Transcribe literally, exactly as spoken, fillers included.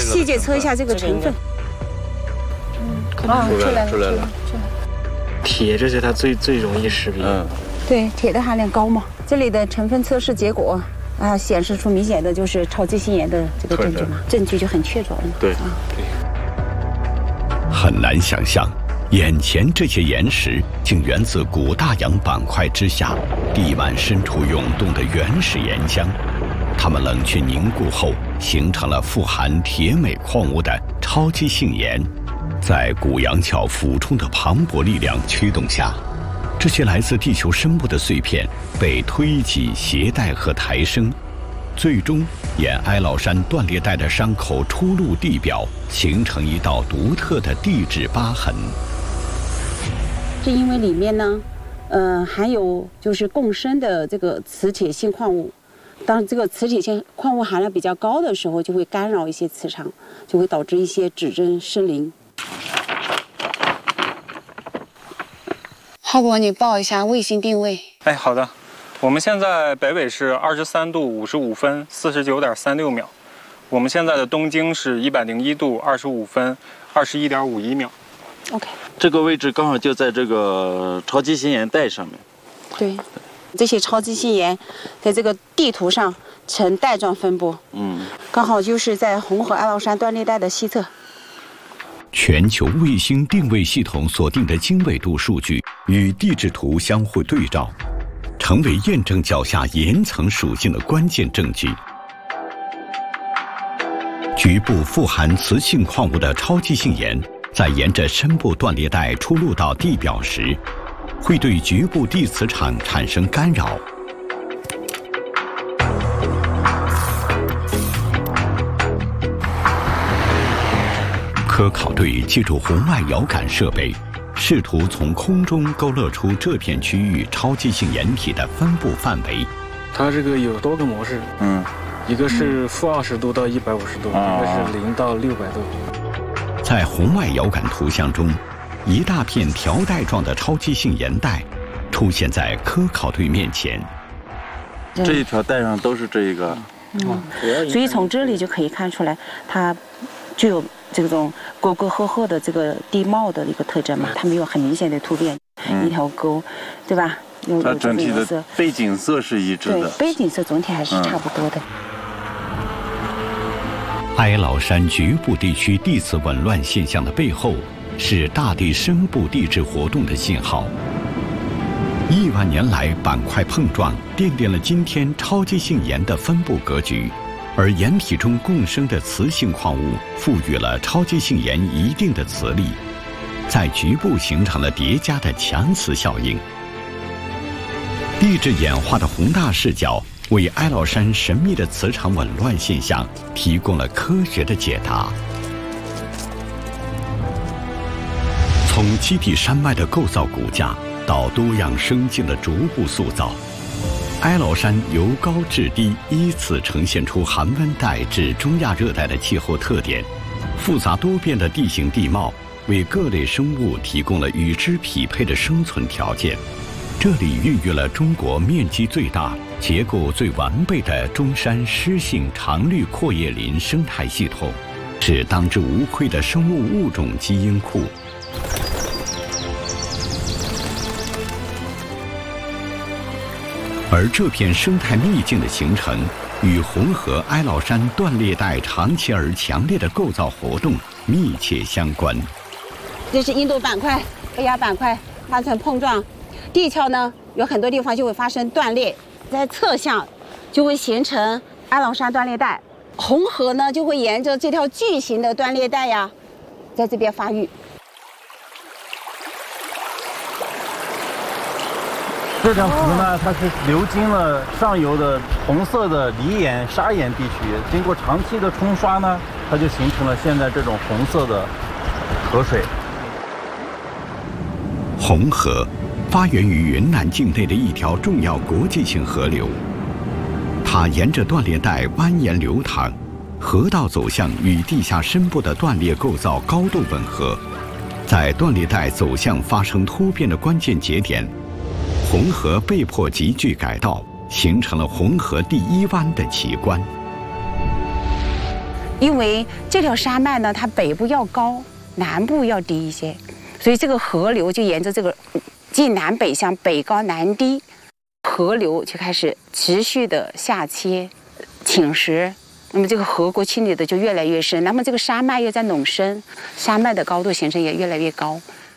细节测一下这个成分。嗯，啊，出来了，出来了。 铁这是它最最容易识别。嗯， 对，铁的含量高嘛。这里的成分测试结果啊，显示出明显的就是超级性盐的这个证据嘛，证据就很确凿了嘛。 对， 啊， 对。 很难想象，眼前这些岩石竟源自古大洋板块之下地幔深处涌动的原始岩浆。它们冷却凝固后，形成了富含铁镁矿物的超级性盐。在古洋桥俯冲的磅礴力量驱动下，这些来自地球深部的碎片被推挤、携带和抬升，最终沿哀牢山断裂带的伤口出入地表，形成一道独特的地质疤痕。 是因为里面呢，呃，含有就是共生的这个磁铁性矿物。当这个磁铁性矿物含量比较高的时候，就会干扰一些磁场，就会导致一些指针失灵。浩博，你报一下卫星定位。 哎，好的。我们现在北纬是二十三度五十五分四十九点三六秒，我们现在的东经是一百零一度二十五分二十一点五一秒。 OK， 这个位置刚好就在这个超级性盐带上面。 对，这些超级性盐在这个地图上呈带状分布，嗯，刚好就是在红河哀牢山断裂带的西侧。 全球卫星定位系统锁定的经纬度数据与地质图相互对照，成为验证脚下岩层属性的关键证据。局部富含磁性矿物的超级性盐，在沿着深部断裂带出入到地表时，会对局部地磁场产生干扰。科考队借助红外遥感设备，试图从空中勾勒出这片区域超级性盐体的分布范围。 它这个有多个模式，嗯，一个是负二十度到一百五十度，一个是零到六百度。 在红外遥感图像中，一大片条带状的超级性盐带出现在科考队面前。 这一条带上都是这一个， 嗯，所以从这里就可以看出来，它具有这种沟沟壑壑的这个地貌的一个特征嘛，它没有很明显的突变，嗯、一条沟，对吧？有它整体的背景色是一致的， 对，背景色总体还是差不多的。 嗯、哀牢山局部地区地磁紊乱现象的背后，是大地深部地质活动的信号。亿万年来板块碰撞，奠定了今天超级性盐的分布格局。而盐体中共生的磁性矿物赋予了超级性盐一定的磁力，在局部形成了叠加的强磁效应。地质演化的宏大视角为哀牢山神秘的磁场紊乱现象提供了科学的解答。从基地山脉的构造骨架到多样生境的逐步塑造，哀牢山由高至低依次呈现出寒温带至中亚热带的气候特点，复杂多变的地形地貌为各类生物提供了与之匹配的生存条件。这里孕育了中国面积最大、结构最完备的中山湿性常绿阔叶林生态系统，是当之无愧的生物物种基因库。而这片生态秘境的形成，与红河哀牢山断裂带长期而强烈的构造活动密切相关。 这是印度板块、北亚板块发生碰撞，地壳呢有很多地方就会发生断裂，在侧向就会形成哀牢山断裂带，红河呢就会沿着这条巨型的断裂带呀，在这边发育。 这张图呢，它是流经了上游的红色的泥岩、砂岩地区，经过长期的冲刷呢，它就形成了现在这种红色的河水。 红河发源于云南境内的一条重要国际性河流，它沿着断裂带蜿蜒流淌，河道走向与地下深部的断裂构造高度吻合。在断裂带走向发生突变的关键节点，红河被迫急剧改道，形成了红河第一湾的奇观。 因为这条山脉呢，它北部要高，南部要低一些，所以这个河流就沿着这个既南北向，北高南低，河流就开始持续的下切、侵蚀。那么这个河谷清理的就越来越深，那么这个山脉又在隆升，山脉的高度形成也越来越高，